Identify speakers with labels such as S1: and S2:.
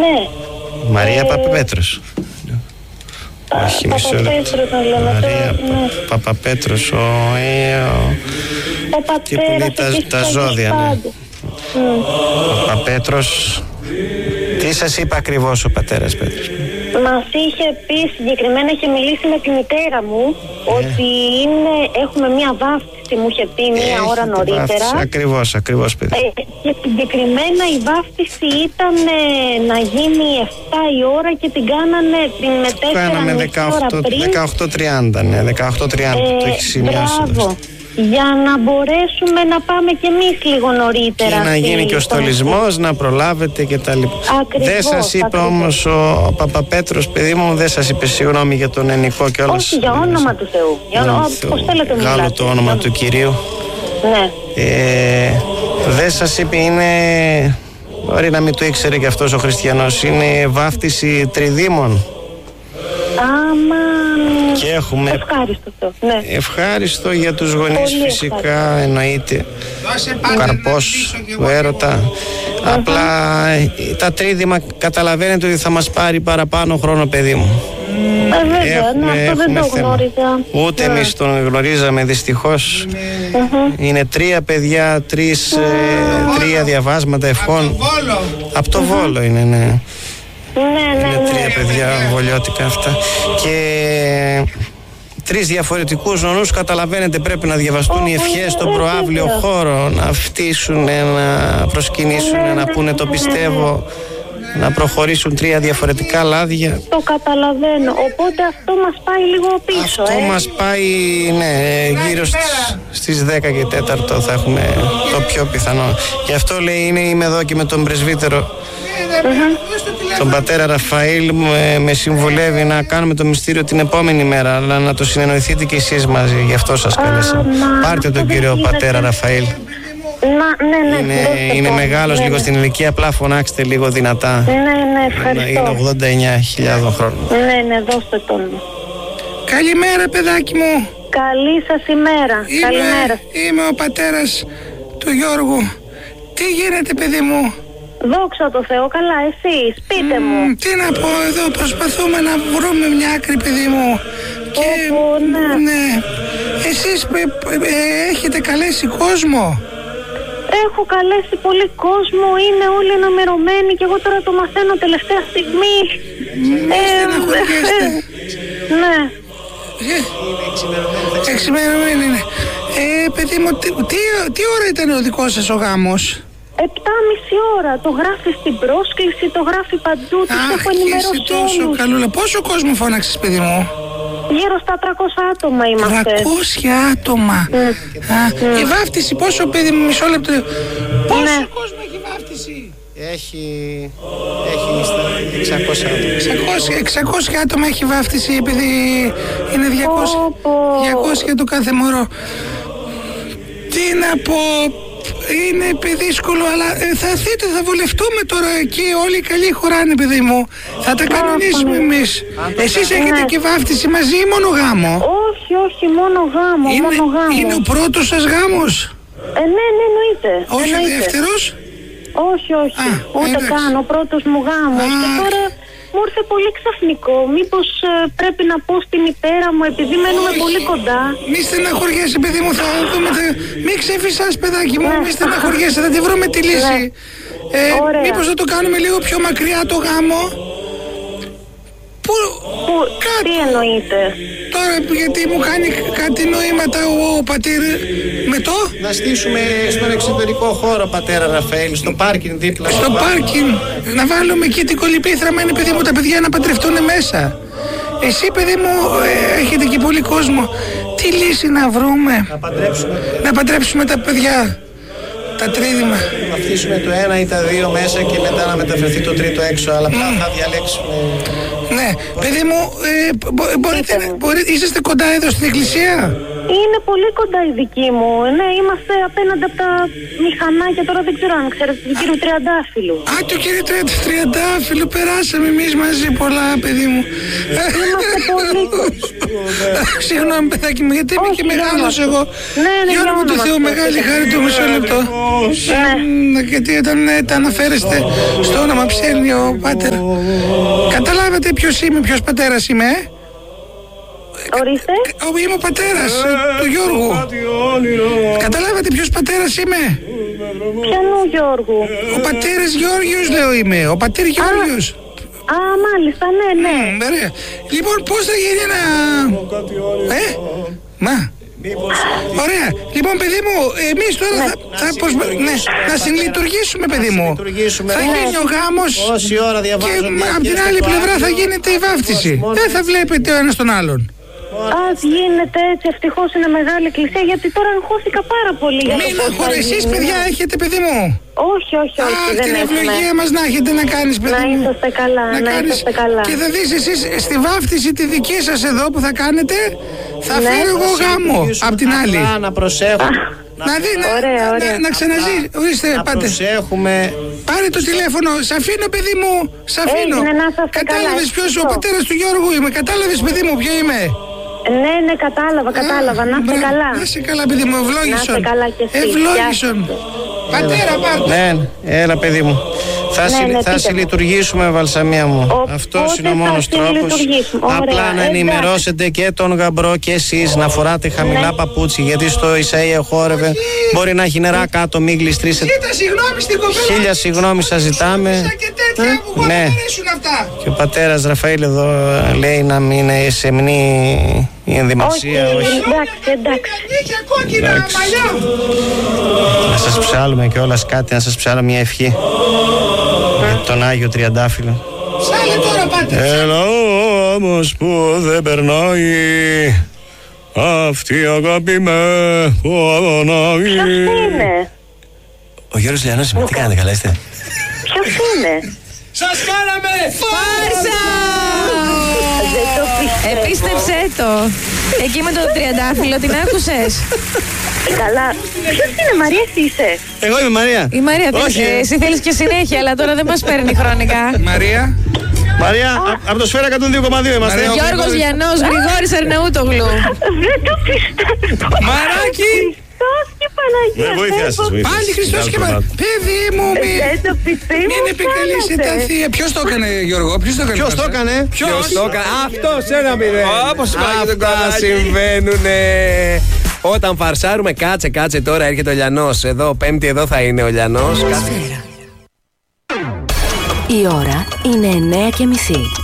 S1: Ναι.
S2: Μαρία Παπαπέτρος. Όχι, μισό λεπτό. Μαρία Παπαπέτρος. Τι που λέει τα ζώδια, ναι. Ο Παπαπέτρος. Τι σας είπε ακριβώς ο πατέρας Πέτρος?
S1: Μας είχε πει συγκεκριμένα, είχε μιλήσει με τη μητέρα μου ότι έχουμε μία βάφτιση, μου είχε πει μία ώρα νωρίτερα.
S2: Ακριβώς παιδί.
S1: Και συγκεκριμένα η βάφτιση ήταν να γίνει 7 η ώρα και την κάνανε την με 4,5 ώρα πριν.
S2: 18:30, ναι, 18:30 το έχει σημειώσει.
S1: Μπράβο. Για να μπορέσουμε να πάμε κι εμείς λίγο νωρίτερα.
S2: Και να γίνει και ο στολισμός, να προλάβετε και τα λοιπά. Δεν σας είπε όμως ο Παπαπέτρος, παιδί μου, δεν σας είπε συγγνώμη για τον ενικό και όλες?
S1: Όχι, για όνομα του Θεού. Πώς θέλετε να
S2: Γάλλο το όνομα του Κυρίου.
S1: Ναι.
S2: Δεν σας είπε, μπορεί να μην το ήξερε και αυτός ο χριστιανός, είναι βάφτιση τριδήμων. Και έχουμε ευχάριστο για τους γονείς. Πολύ φυσικά ευχάριστο. Εννοείται ο καρπός του έρωτα. Απλά τα τρίδημα καταλαβαίνετε ότι θα μας πάρει παραπάνω χρόνο, παιδί μου.
S1: Βέβαια, αυτό δεν το γνώριζα.
S2: Ούτε εμείς τον γνωρίζαμε, δυστυχώς. Είναι 3 παιδιά, 3 διαβάσματα ευχών. Από το Βόλο είναι, ναι. Είναι 3 παιδιά βολιώτικα αυτά. Και 3 διαφορετικούς νονούς, καταλαβαίνετε, πρέπει να διαβαστούν οι ευχές στον προάβλιο χώρο, να φτύσουν, να προσκυνήσουν, να πούνε το πιστεύω, να προχωρήσουν 3 διαφορετικά λάδια.
S1: Το καταλαβαίνω, οπότε αυτό μας πάει λίγο πίσω.
S2: Αυτό μας πάει, ναι, γύρω στις 10 και 4 θα έχουμε το πιο πιθανό. Γι' αυτό λέει, είμαι εδώ και με τον πρεσβύτερο, τον πατέρα Ραφαήλ, με συμβουλεύει να κάνουμε το μυστήριο την επόμενη μέρα, αλλά να το συνεννοηθείτε κι εσείς μαζί, γι' αυτό σας κάλεσα. Πάρτε τον κύριο πατέρα Ραφαήλ. Είναι μεγάλος λίγο στην ηλικία, απλά φωνάξτε λίγο δυνατά.
S1: Ναι, ευχαριστώ.
S2: Είναι 89.000 χρόνων.
S1: Ναι, δώστε τον.
S3: Καλημέρα, παιδάκι μου.
S1: Καλή σας ημέρα. Καλημέρα.
S3: Είμαι ο πατέρας του Γιώργου. Τι γίνεται, παιδί μου?
S1: Δόξα τω Θεώ, καλά, εσείς, πείτε μου.
S3: Τι να πω, εδώ προσπαθούμε να βρούμε μια άκρη, παιδί μου. Και ναι. Εσείς έχετε καλέσει κόσμο?
S1: Έχω καλέσει πολύ κόσμο, είναι όλοι ενημερωμένοι και εγώ τώρα το μαθαίνω τελευταία στιγμή.
S3: Στεναχωριέστε.
S1: Ναι.
S3: Εξημερωμένοι είναι. Παιδί μου, τι ώρα ήταν ο δικός σας ο γάμος?
S1: 7,5 ώρα. Το γράφει στην πρόσκληση, το γράφει παντού, τους έχω ενημερώσει όλους.
S3: Καλούλα. Πόσο κόσμο φώναξες, παιδί μου?
S1: Γύρω στα 300 άτομα είμαστε.
S3: 300 άτομα. Η βάφτιση πόσο, παιδί μου, μισό λεπτό. Πόσο κόσμο έχει βάφτιση?
S2: Έχει στα 600 άτομα.
S3: 600 άτομα έχει βάφτιση, επειδή είναι 200 το κάθε μωρό. Τι να πω, είναι δύσκολο, αλλά θα έρθετε, θα βολευτούμε τώρα εκεί. Όλοι οι καλοί χωράνε, παιδί μου. Θα τα κανονίσουμε εμείς. Εσείς έχετε και βάφτιση μαζί ή μόνο γάμο?
S1: Όχι, μόνο γάμο.
S3: Είναι ο πρώτος σας γάμος?
S1: Ναι, εννοείται.
S3: Όχι ο δεύτερος?
S1: Όχι, ούτε καν, ο πρώτος μου γάμος. Και τώρα μου ήρθε πολύ ξαφνικό. Μήπως πρέπει να πω στη μητέρα μου, επειδή μένουμε πολύ κοντά.
S3: Μη στεναχωριέσαι, παιδί μου, θα δούμε. Μη ξεφυσάς, παιδάκι μου, μη στεναχωριέσαι, θα τη βρούμε τη λύση. Μήπως θα το κάνουμε λίγο πιο μακριά το γάμο?
S1: Τι εννοείται?
S3: Τώρα, γιατί μου κάνει κάτι νοήματα ο πατήρ με το...
S2: Να στήσουμε στον εξωτερικό χώρο, πατέρα Ραφαήλ, στο πάρκινγκ δίπλα.
S3: Στο πάρκινγκ, να βάλουμε εκεί την κολυπήθρα, μένει, παιδί μου, τα παιδιά να παντρευτούν μέσα. Εσύ, παιδί μου, έχετε και πολύ κόσμο. Τι λύση να βρούμε? Να παντρέψουμε τα παιδιά. Τα τρίδημα.
S2: Να αφήσουμε το ένα ή τα δύο μέσα και μετά να μεταφερθεί το τρίτο έξω, αλλά θα διαλέξουμε.
S3: Ναι, παιδί μου, είσαστε κοντά εδώ στην εκκλησία?
S1: Είναι πολύ κοντά η δική μου. Ναι, είμαστε απέναντι από τα μηχανάκια. Τώρα δεν ξέρω αν ξέρετε του κύριου Τριαντάφυλλου.
S3: Α, το κύριο Τριαντάφυλλου, περάσαμε εμείς μαζί πολλά, παιδί μου.
S1: Είμαστε πολύ
S3: Συγγνώμη, παιδάκι μου, γιατί είμαι και μεγάλος εγώ.
S1: Ναι,
S3: Γιώργο του Θεού, μεγάλη χάρη του, μισό λεπτό. Γιατί όταν τα αναφέρεστε στο όνομα ψέλνει ο πάτερ. Καταλάβατε ποιος είμαι, ποιος πατέρας είμαι,
S1: Ορίστε.
S3: Είμαι ο πατέρας του Γιώργου. Καταλάβατε ποιος πατέρας είμαι?
S1: Ποιανού Γιώργου?
S3: Ο πατέρας Γιώργιος λέω είμαι. Ο πατέρ Γιώργιος.
S1: Α, μάλιστα, ναι.
S3: Ωραία. Λοιπόν, πώς θα γίνει να... Ωραία. Λοιπόν, παιδί μου, εμείς τώρα να συλλειτουργήσουμε, παιδί μου. Θα γίνει ο γάμος και από την άλλη πλευρά θα γίνεται η βάφτιση. Δεν θα βλέπετε ο ένας τον άλλον.
S1: Ας γίνεται έτσι, ευτυχώς είναι μεγάλη εκκλησία, γιατί τώρα αγχώθηκα πάρα πολύ.
S3: Μην αγχωρείτε, εσείς παιδιά έχετε, παιδί μου?
S1: Όχι, δεν
S3: την
S1: έχουμε.
S3: ευλογία μας να έχετε να κάνεις, παιδί μου.
S1: Να είσαστε καλά, να είσαστε καλά.
S3: Και θα δεις εσείς στη βάφτιση τη δική σας εδώ που θα κάνετε, θα φέρω εγώ γάμο απ' την άλλη.
S2: Να προσέχουμε.
S1: Ωραία.
S3: Να ξαναζεί, ορίστε, πάτε. Πάρε το τηλέφωνο, σ' αφήνω, παιδί μου, σ' αφήνω. Κατάλαβες ποιος ο πατέρας του Γιώργου είμαι, κατάλαβες, παιδί μου, ποιο είμαι?
S1: Ναι, κατάλαβα, να είστε καλά.
S3: Να είστε καλά, παιδί μου, ευλόγησον.
S1: Να είστε καλά κι εσείς.
S3: Ευλόγησον. Πατέρα, πάρτε.
S2: Ναι, έλα, παιδί μου. Θα συλλειτουργήσουμε, Βαλσαμία μου. Αυτός είναι ο μόνος τρόπος. Απλά να ενημερώσετε και τον γαμπρό και εσείς να φοράτε χαμηλά παπούτσι. Γιατί στο Ισαΐα χόρευε. Μπορεί να έχει νερά κάτω, μην γλιστρήσετε. Χίλια συγγνώμη σας ζητάμε. Ναι. Και ο πατέρας Ραφαήλ εδώ λέει να μην είναι σεμνή η ενδυμασία.
S1: Εντάξει.
S2: Να σας ψάλουμε κιόλας κάτι, να σας ψάλω μια ευχή για τον Άγιο Τριαντάφυλλο.
S3: Ψάλε τώρα, πάτε.
S2: Έλα όμως που δεν περνάει αυτή η αγάπη με πονάει.
S1: Ποιος είναι?
S2: Ο Γιώργος Λιανός είμαι, τι κάνετε, καλά είστε?
S1: Ποιος είναι?
S3: Σας κάναμε
S4: φάρσα!
S1: Δεν το πιστεύω.
S4: Επίστεψέ το. Εκεί με τον Τριαντάφυλλο, την άκουσες?
S1: Καλά. Ποιος είναι, Μαρία, εσύ είσαι?
S2: Εγώ είμαι Μαρία.
S4: Η Μαρία, εσύ θέλεις και συνέχεια, αλλά τώρα δεν μας παίρνει χρονικά.
S3: Μαρία,
S2: από το Σφαίρα 102,2 είμαστε.
S4: Γιώργος Λιανός, Γρηγόρης Αρναούτογλου.
S1: Δεν το πιστεύω.
S3: Μαράκι!
S2: Με βοήθεια σας.
S3: Πάλι Χριστός και Μαρία. Παιδί μου,
S1: Δεν το πιστεύω.
S3: μην επικαλείσαι τα θεία. Ποιος το έκανε, Γιώργο? Ποιος το έκανε?
S5: Αυτός, 1-0. Όπως αυτά συμβαίνουνε. Όταν φαρσάρουμε, κάτσε τώρα, έρχεται ο Λιανός. Εδώ, Πέμπτη, εδώ θα είναι ο Λιανός.
S6: Η ώρα είναι 9:30.